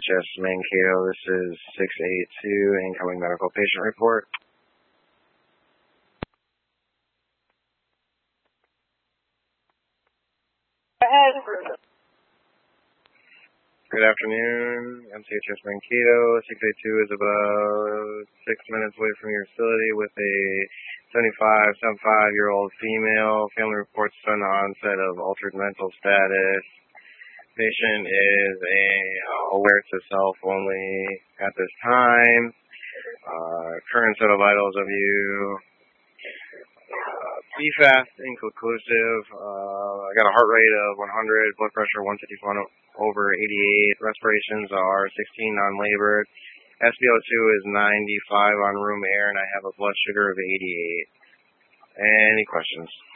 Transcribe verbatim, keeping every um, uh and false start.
Just Mankato, this is six eight two, incoming medical patient report. Good afternoon, M C H S Mankato. six eight two is about six minutes away from your facility with a seventy-five, seventy-five-year-old female. Family reports sudden onset of altered mental status. Patient is a, aware to self only at this time. Uh, current set of vitals of you. Uh, B FAST, inconclusive. Uh, I got a heart rate of one hundred, blood pressure one fifty-one over eighty-eight. Respirations are sixteen non-labored. S p O two is ninety-five on room air, and I have a blood sugar of eighty-eight. Any questions?